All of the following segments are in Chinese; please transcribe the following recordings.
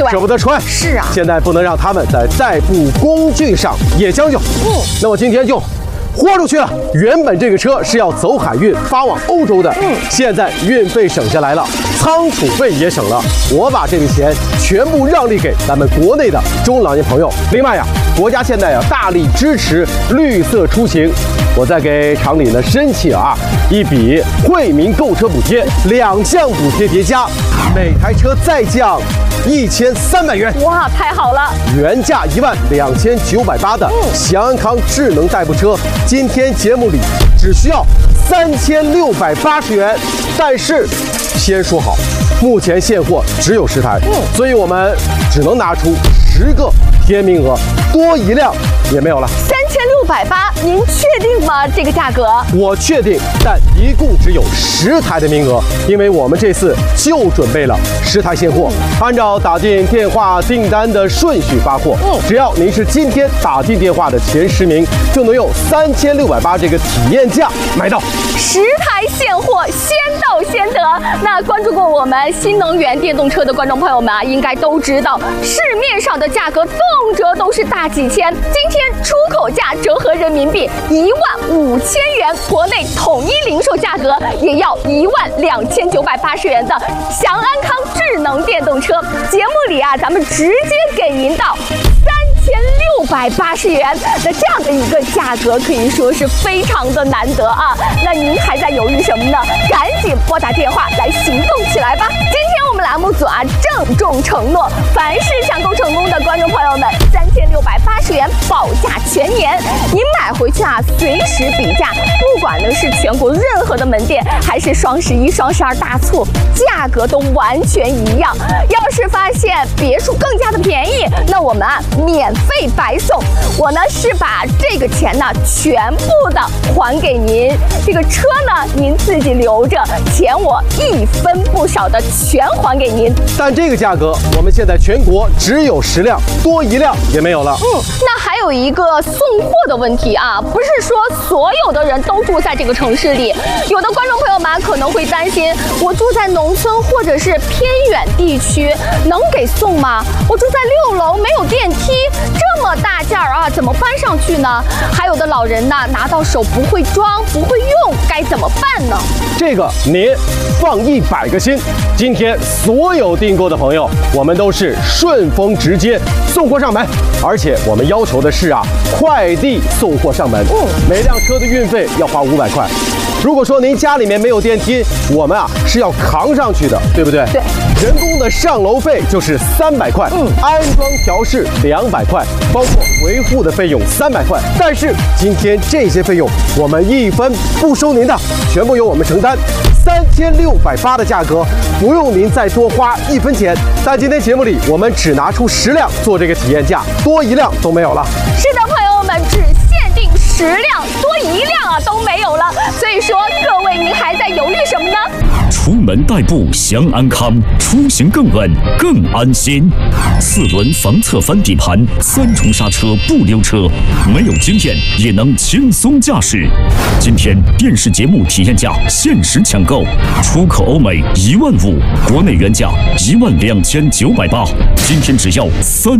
对， 舍不得穿。 是啊， 现在不能让他们在代步工具上也将就。那我今天就豁出去了。原本这个车是要走海运发往欧洲的，现在运费省下来了，仓储费也省了，我把这笔钱全部让利给咱们国内的中老年朋友。另外呀，国家现在大力支持绿色出行，我再给厂里呢申请一笔惠民购车补贴，2项补贴叠加，每台车再降1300元。 哇，太好了！ 原价12980的祥安康智能代步车，今天节目里只需要3680元。但是先说好，目前现货只有10台，所以我们只能拿出10个填名额，多一辆也没有了。 3680，您确定吗？这个价格？ 我确定，但一共只有10台的名额，因为我们这次就准备了10台现货，按照打进电话订单的顺序发货。只要您是今天打进电话的前10名，就能用3680这个体验价买到 10台现货，先到先得。那关注过我们新能源电动车的观众朋友们应该都知道，市面上的价格动辄都是大几千，今天出口价折合人民币15000元，国内统一零售价格也要12980元的祥安康智能电动车。节目里咱们直接给您到3680元，那这样的一个价格可以说是非常的难得啊！那您还在犹豫什么呢？赶紧拨打电话来行动起来吧！今天我们栏目组郑重承诺，凡是抢购成功的观众朋友们，3680元保价全年，您买回去随时比价，不管呢是全国任何的门店，还是双11、双12大促，价格都完全一样。要是发现别墅更加的便宜，那我们免费白送。我呢是把这个钱呢全部的还给您，这个车呢您自己留着，钱我1分不少的全还给您。 但这个价格我们现在全国只有10辆，多一辆也没有了。 那还有一个送货的问题不是说所有的人都住在这个城市里，有的观众朋友们可能会担心，我住在农村或者是偏远地区，能给送吗？我住在6楼没有电梯，这么大件怎么搬上去呢？还有的老人呢拿到手不会装不会用，该怎么办呢？ 这个您放100个心，今天所有订购的朋友，我们都是顺丰直接送货上门，而且我们要求的是快递送货上门，每辆车的运费要花500块。如果说您家里面没有电梯，我们是要扛上去的，对不对？ 对。 人工的上楼费就是300块，安装调试200块，包括维护的费用300块。但是今天这些费用我们1分不收您的，全部由我们承担。3680的价格，不用您再多花1分钱。但今天节目里我们只拿出10辆做这个体验价，多一辆都没有了。 是的，朋友们，只限定10辆，多一辆都没有了。所以说，各位您还在犹豫什么呢？ 出门代步祥安康，出行更稳更安心。4轮防侧翻底盘，3重刹车不溜车，没有经验也能轻松驾驶。今天电视节目体验价限时抢购，出口欧美15000，国内原价12980，今天只要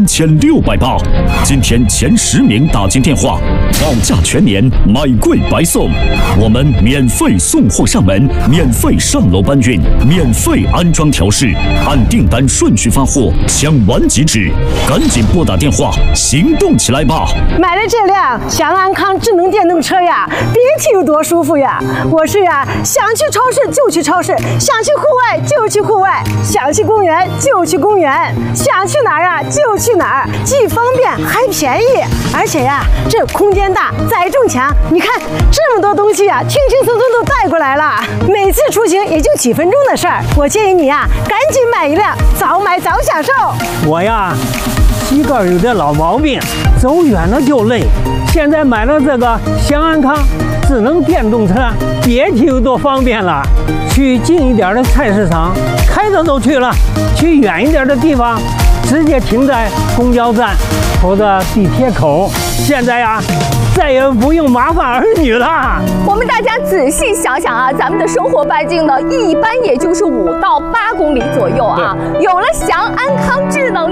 3680。今天前10名打进电话，保价全年，买贵白送。我们免费送货上门，免费上楼搬运，免费安装调试，按订单顺序发货，抢完即止。赶紧拨打电话，行动起来吧！ 买了这辆祥安康智能电动车呀，别提有多舒服呀！我是想去超市就去超市，想去户外就去户外，想去公园就去公园，想去哪儿就去哪儿，既方便还便宜，而且这空间大，载重强。你看这么多东西轻轻松松都带过来了，每次出行也就几分钟的事儿。我建议你赶紧买一辆，早买早享受。 我膝盖有点老毛病，走远了就累。现在买了这个祥安康智能电动车，别提有多方便了。去近一点的菜市场开着都去了，去远一点的地方直接停在公交站或者地铁口。现在再也不用麻烦儿女了。 我们大家仔细想想咱们的生活半径呢，一般也就是5到8公里左右有了祥安康智能